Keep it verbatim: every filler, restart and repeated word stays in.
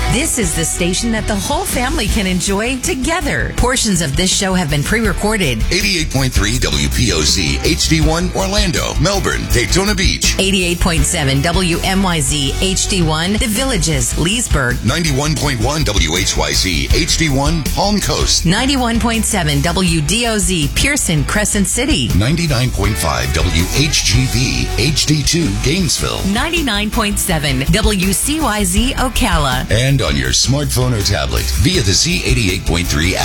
This is the station that the whole family can enjoy together. Portions of this show have been pre-recorded. eighty-eight point three W P O Z H D one Orlando, Melbourne, Daytona Beach. eighty-eight point seven W M Y Z H D one The Villages, Leesburg. ninety-one point one W H Y Z H D one Palm Coast. ninety-one point seven W D O Z Pearson, Crescent City. ninety-nine point five W H G V H D two Gainesville. ninety-nine point seven W C Y Z Ocala. And on your smartphone or tablet via the Z eighty-eight point three app.